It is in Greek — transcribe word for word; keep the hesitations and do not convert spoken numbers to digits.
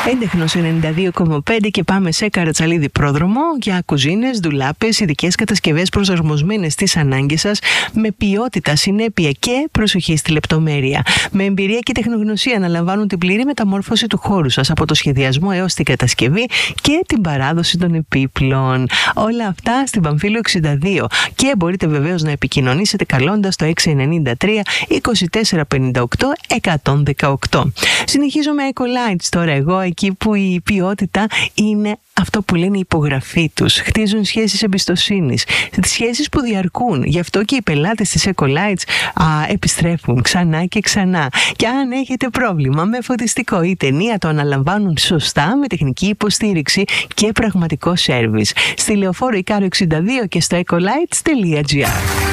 Έντεχνος ενενήντα δύο κόμμα πέντε και πάμε σε Καρατσαλίδη πρόδρομο για κουζίνες, ντουλάπες, ειδικές κατασκευές προσαρμοσμένες στις ανάγκες σας με ποιότητα, συνέπεια και προσοχή στη λεπτομέρεια. Με εμπειρία και τεχνογνωσία αναλαμβάνουν την πλήρη μεταμόρφωση του χώρου σας από το σχεδιασμό έως την κατασκευή και την παράδοση των επίπλων. Όλα αυτά στην Παμφύλιο εξήντα δύο και μπορείτε βεβαίως να επικοινωνήσετε καλώντας το έξι εννιά τρία είκοσι τέσσερα πενήντα οκτώ εκατόν δεκαοκτώ. Συνεχίζω με Ecolites τώρα εγώ, εκεί που η ποιότητα είναι αυτό που λένε η υπογραφή τους. Χτίζουν σχέσεις εμπιστοσύνης, σχέσεις που διαρκούν. Γι' αυτό και οι πελάτες της Ecolites α, επιστρέφουν ξανά και ξανά. Και αν έχετε πρόβλημα με φωτιστικό ή ταινία, το αναλαμβάνουν σωστά με τεχνική υποστήριξη και πραγματικό σέρβις. Στη Λεωφόρο Ικάρο εξήντα δύο και στο ecolites τελεία gr.